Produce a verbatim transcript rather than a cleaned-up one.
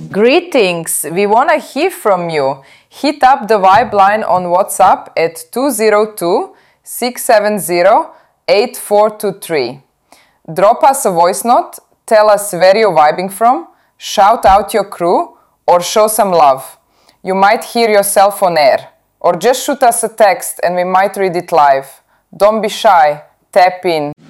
Greetings! We want to hear from you. Hit up the Vibe line on WhatsApp at two zero two, six seven zero, eight four two three. Drop us a voice note, tell us where you're vibing from, shout out your crew, or show some love. You might hear yourself on air. Or just shoot us a text and we might read it live. Don't be shy. Tap in.